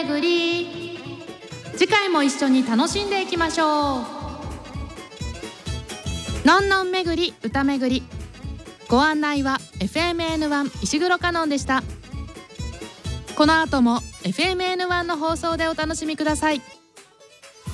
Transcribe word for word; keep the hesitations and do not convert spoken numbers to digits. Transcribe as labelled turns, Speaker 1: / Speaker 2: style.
Speaker 1: 巡り、次回も一緒に楽しんでいきましょう。のんのん巡り歌巡り、ご案内は エフエムエヌワン 石黒カノンでした。この後も エフエムエヌワン の放送でお楽しみください。